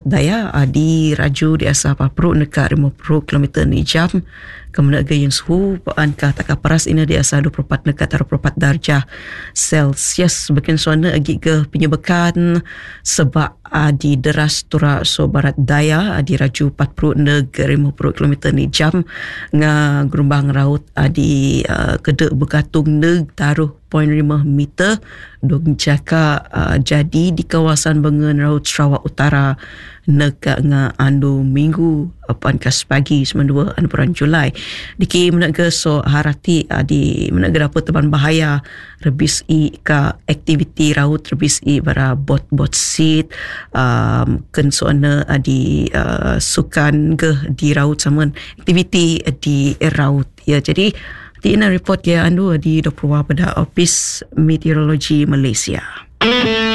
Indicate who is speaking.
Speaker 1: daya di raju di asa papru dekat 50 km ni jam. Kemudian gayun suhu angka takak paras ini di asa 24 dekat 24 darjah Celsius. Sebagian suana agi ke penyebekan sebab di deras tura so barat daya di raju 40 negeri 50 km ni jam nga gerumbang raut di kedek berkatung neg taruh 0.5 meter dong jaka jadi di kawasan Bengen Raut Sarawak Utara nega nga andu minggu pankas pagi 92 bulan Julai diki menaga so harati di menaga dapat teban bahaya rebis i ka aktiviti raut rebis i bara bot seat ken soana di sukan ke di raut sama aktiviti di raut ya. Jadi di ina report ya andu di Dr. pada Office Meteorologi Malaysia.